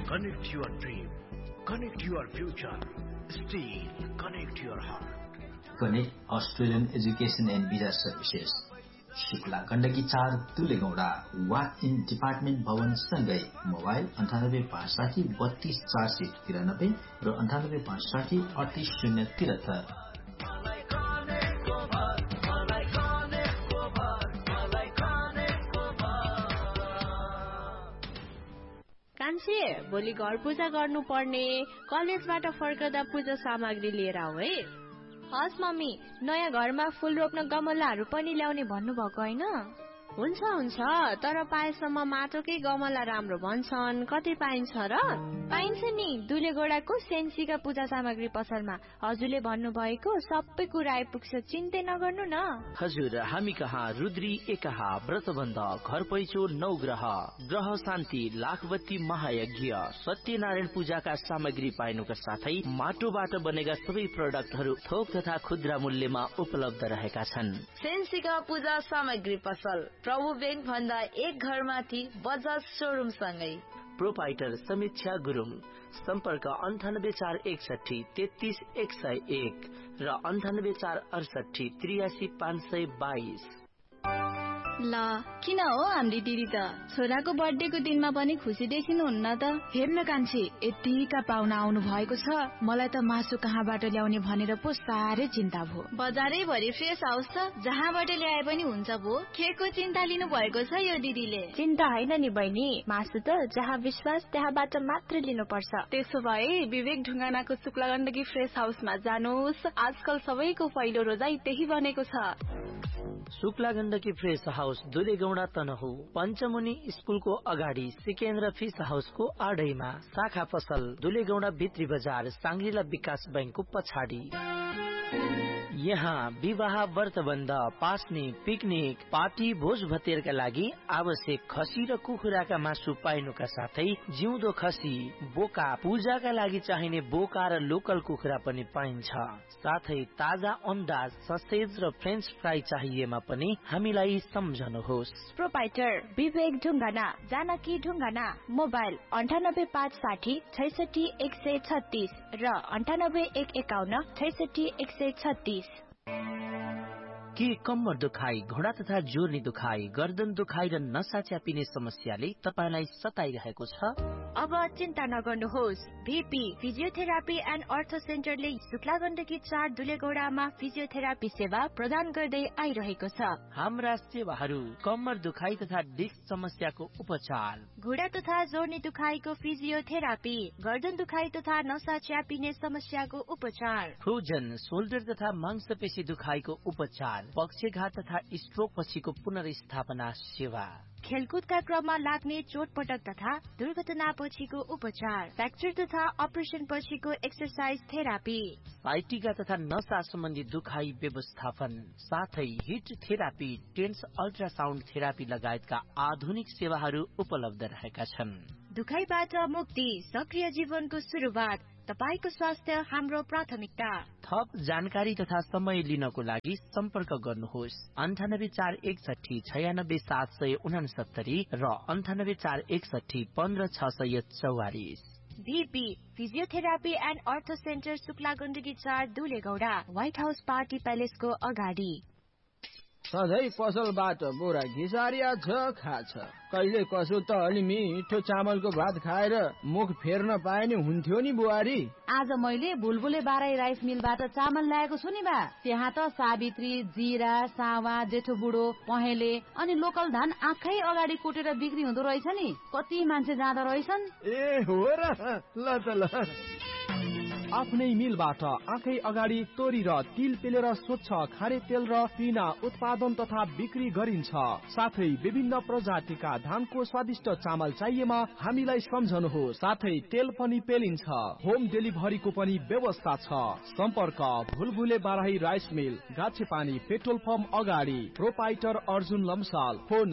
Connect your dream. Connect your future. Steel. Connect your heart. Connect Australian Education and Visa Services. Shukla Gandaki 4 दुलेगौडा walk in department भवन सँगै mobile 9856032493 र 9856388073। कान्छे भोलि घर पूजा गर्नु पर्ने, कलेजबाट फर्कदा पूजा सामग्री लिएर आऊ है। हस् मम्मी, नयाँ घरमा फूल रोप्न गमलाहरू पनि ल्याउने भन्नुभएको होइन? हुन्छ हुन्छ, तर पाएसम्म माटोकै गमला राम्रो भन्छन्। कति पाइन्छ र? पाइन्छ नि, दुलेगोडाको सेन्सीका पूजा सामग्री पसलमा। हजुरले भन्नुभएको सबै कुरा आइपुग्छ, चिन्तै नगर्नु न। हजुर, हामी कहाँ रुद्री एकहा व्रतबन्ध, घर पैचो, नवग्रह, ग्रह शान्ति, लाखबत्ती महायज्ञ, सत्यनारायण पूजाका सामग्री पाइनुका साथै माटोबाट बनेका सबै प्रोडक्टहरू थोक तथा खुद्रा मूल्यमा उपलब्ध रहेका छन्। सेन्सीका पूजा सामग्री पसल प्रभु बैंक भन्दा एक घर माथि बजाज शोरूम सँगै। प्रोपाइटर समीक्षा गुरुङ। सम्पर्क 9846333101 र 9846833522। ल किन हो हाम्री दिदी त छोराको बर्थडेको दिनमा पनि खुसी देखिनुहुन्न त? हेर्न कान्छी, यतिका पाहुना आउनु भएको छ, मलाई त मासु कहाँबाट ल्याउने भनेर पो साह्रै चिन्ता भयो। बजारै भरि फ्रेस हाउस छ, जहाँबाट ल्याए पनि हुन्छ भो। केको चिन्ता लिनु भएको छ यो दिदीले? चिन्ता होइन नि बहिनी, मासु त जहाँ विश्वास त्यहाँबाट मात्र लिनुपर्छ। त्यसो भए विवेक ढुङ्गानाको शुक्ला गण्डकी फ्रेस हाउसमा जानुहोस्, आजकल सबैको पहिलो रोजाई त्यही बनेको छ। शुक्ला गण्डकी फ्रेस हाउस दुलेगौडा तनहु, पञ्चमुनि स्कुलको अगाडि सिकेन्द्र फिस हाउसको आडैमा, शाखा पसल दुलेगौडा भित्री बजार, सांग्रिला विकास बैंकको पछाडि। यहाँ विवाह, व्रतबन्ध, पास्ने, पिकनिक, पार्टी, भोज भतेरका लागि आवश्यक खसी र कुखुराका मासु पाइनुका साथै जिउँदो खसी, बोका, पूजाका लागि चाहिने बोका र लोकल कुखुरा पनि पाइन्छ। साथै ताजा अन्डा, ससेज र फ्रेन्च फ्राई चाहिएमा पनि हामीलाई सम्झनुहोस्। प्रोपाइटर विवेक ढुङ्गाना, जानकी ढुङ्गाना। मोबाइल 9856366136 र 9815166136। के कम्मर दुखाइ, घोडा तथा जोर्नी दुखाइ, गर्दन दुखाइ र नसा च्यापिने समस्याले तपाईलाई सताइरहेको छ? अब चिन्ता नगर्नुहोस्। VP फिजियोथेरापी एन्ड अर्थो सेन्टरले शुक्ला गण्डकी 4 दुलेगौडामा फिजियोथेरापी सेवा प्रदान गर्दै आइरहेको छ। हाम्रा सेवाहरू कम्मर दुखाइ तथा डिस्क समस्याको उपचार, घुँडा तथा जोर्नी दुखाइको फिजियोथेरापी, गर्दन दुखाइ तथा नसा च्यापिने समस्याको उपचार, फ्रोजन शोल्डर तथा मांसपेशी दुखाइको उपचार, पक्षघात तथा स्ट्रोक पछिको पुनर्स्थापना सेवा, खेलकुदका क्रममा लाग्ने चोटपटक तथा दुर्घटना पछिको उपचार, फ्र्याक्चर तथा अपरेसन पछिको एक्सरसाइज थेरापी, साइटिका तथा नसा सम्बन्धी दुखाइ व्यवस्थापन, साथै hit therapy, tense ultrasound therapy लगायतका आधुनिक सेवाहरू उपलब्ध रहेका छन्। दुखाइबाट मुक्ति, सक्रिय जीवनको सुरुवात। तपाईको स्वास्थ्य हाम्रो प्राथमिकता। थप जानकारी तथा समय लिनको लागि सम्पर्क गर्नुहोस् 9841696769 र 9841156644। VP फिजियोथेरापी एन्ड अर्थो centre Shukla Gandaki 4 दुलेगौडा, white house party प्यालेसको अगाडि। सधैँ पसलबाट बोरा घिसारिया छ खाछ, कहिले कसो त अलि मिठो चामलको भात खाएर मुख फेर्न पाए नि हुन्थ्यो नि बुहारी। आज मैले बुलबुले बाराई राइस मिलबाट चामल ल्याएको छु नि बा। त्यहाँ त सावित्री, जीरा, सावा, जेठो बुढो, पहेँले अनि लोकल धान आँखै अगाडि कुटेर बिक्री हुँदो रहेछ नि। कति मान्छे जाँदो रहेछन्। ए हो र, ल त ल। आफ्नै मिलबाट आँखै अगाडि तोरी र तिल पेलेर स्वच्छ खारे तेल र पिना उत्पादन तथा बिक्री गरिन्छ। साथै विभिन्न प्रजातिका धानको स्वादिष्ट चामल चाहिएमा हामीलाई सम्झनुहोस्। साथै तेल पनि पेलिन्छ। होम डेलिभरीको पनि व्यवस्था छ। सम्पर्क भुलभुले Barahi rice mill, गाछेपानी petrol pump अगाडि। प्रोपाइटर अर्जुन लम्साल। फोन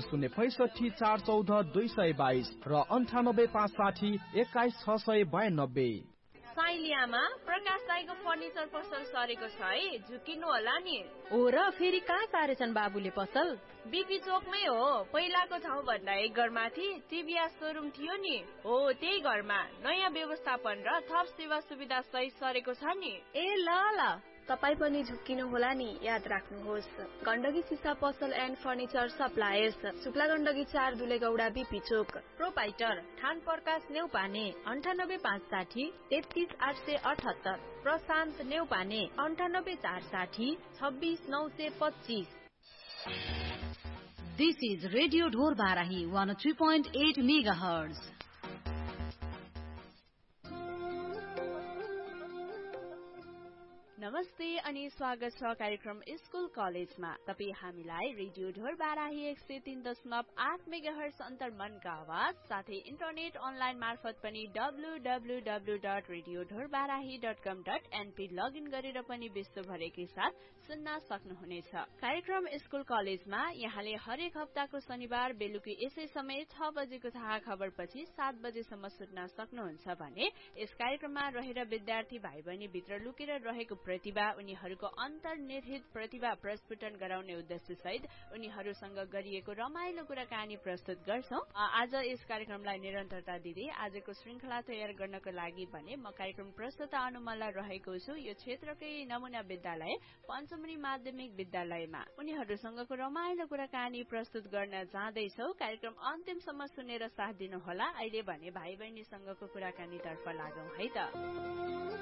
065 414 222 र 98 560 21 692। साइलियामा प्रकाश दाइको फर्निचर पसल सरेको छ है, झुकिनु होला नि। हो र फेरि कहाँ सारेछन् बाबुले पसल? बीपी चोकमै हो, पहिलाको ठाउँ भन्दा एक घरमाथि टिभीएस सोरुम थियो नि, हो त्यही घरमा नयाँ व्यवस्थापन र थप सेवा सुविधा सहित सरेको छ नि। ए ल ल, तपाई पनि झुक्किनु होला नि, याद राख्नुहोस्। गण्डकी सिसा पसल and furniture suppliers, Shukla Gandaki 4 दुलेगौडा BP Chowk. Proprietor ठान प्रकाश नेउपाने 9856 33878, प्रशान्त Neupane 98460 26925। This is Radio Dhor Barahi 103.8 megahertz. नमस्ते अनि स्वागत छ कार्यक्रम स्कुल कलेजमा। तपाई हामीलाई रेडियो ढोर बाराही 103.8 मेगाहर्ट्ज अन्तर्मनका आवाज साथै इन्टरनेट अनलाइन मार्फत पनि www.radiodhorbarahi.com.np लगइन गरेर पनि विश्वभरकै साथ सुन्न सक्नुहुनेछ। कार्यक्रम स्कुल कलेजमा यहाँले हरेक हप्ताको शनिबार बेलुकी यसै समय 6 बजेको थाहा खबर पछि 7 बजेसम्म सुन्न सक्नुहुन्छ भने यस कार्यक्रममा रहेर विद्यार्थी भाइ बहिनी भित्र लुकेर रहेको प्रतिभा, उनीहरूको अन्तर्निहित प्रतिभा प्रस्फुटन गराउने उद्देश्य सहित उनीहरूसँग गरिएको रमाइलो कुराकानी प्रस्तुत गर्छौं। आज यस कार्यक्रमलाई निरन्तरता दिँदै आजको श्रृंखला तयार गर्नको लागि भने म कार्यक्रम प्रस्तुता अनुमला रहेको छु यो क्षेत्रकै नमुना विद्यालय पञ्चमुनी माध्यमिक विद्यालयमा। उनीहरूसँगको रमाइलो कुराकानी प्रस्तुत गर्न जाँदैछौ। कार्यक्रम अन्तिमसम्म सुनेर साथ दिनुहोला। अहिले भने भाइ बहिनीसँगको कुराकानी तर्फ लागौं है त।